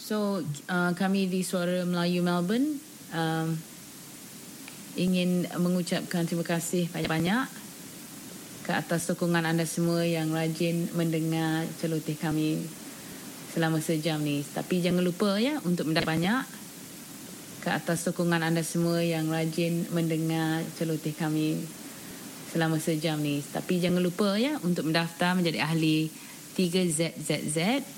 So kami di Suara Melayu Melbourne ingin mengucapkan terima kasih banyak-banyak ke atas sokongan anda semua yang rajin mendengar celoteh kami selama sejam ni. Tapi jangan lupa ya untuk mendapat banyak ke atas sokongan anda semua yang rajin mendengar celoteh kami selama sejam ni. Tapi jangan lupa ya untuk mendaftar menjadi ahli 3ZZZ